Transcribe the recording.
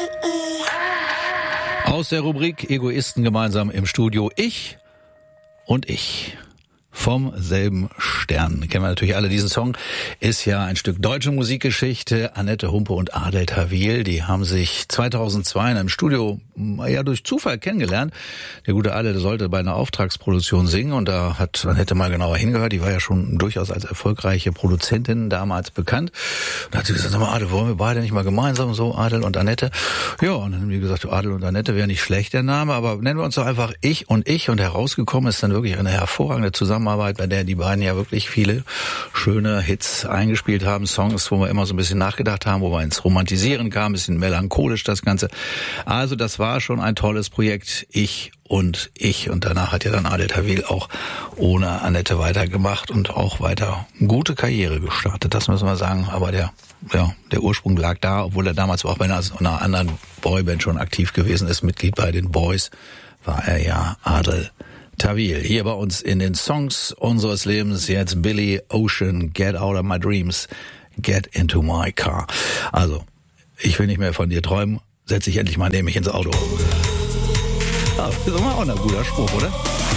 Aus der Rubrik Egoisten gemeinsam im Studio. Ich und ich. Vom selben Stern. Kennen wir natürlich alle. Diesen Song ist ja ein Stück deutsche Musikgeschichte. Annette Humpe und Adel Tawil, die haben sich 2002 in einem Studio ja durch Zufall kennengelernt. Der gute Adel, der sollte bei einer Auftragsproduktion singen und da hat Annette mal genauer hingehört. Die war ja schon durchaus als erfolgreiche Produzentin damals bekannt. Da hat sie gesagt, sag mal, Adel, wollen wir beide nicht mal gemeinsam so, Adel und Annette? Ja, und dann haben die gesagt, Adel und Annette wäre nicht schlecht, der Name, aber nennen wir uns doch einfach Ich und ich. Und herausgekommen ist dann wirklich eine hervorragende Zusammenarbeit, bei der die beiden ja wirklich viele schöne Hits eingespielt haben. Songs, wo wir immer so ein bisschen nachgedacht haben, wo wir ins Romantisieren kamen, ein bisschen melancholisch das Ganze. Also das war schon ein tolles Projekt, Ich und ich. Und danach hat ja dann Adel Tawil auch ohne Annette weitergemacht und auch weiter eine gute Karriere gestartet. Das müssen wir sagen. Aber der Ursprung lag da, obwohl er damals auch bei einer anderen Boyband schon aktiv gewesen ist. Mitglied bei den Boys war er ja Adel Tawil. Hier bei uns in den Songs unseres Lebens jetzt Billy Ocean, Get Out of My Dreams, Get Into My Car. Also, ich will nicht mehr von dir träumen, setz dich endlich mal neben mich ins Auto. Das ist auch ein guter Spruch, oder?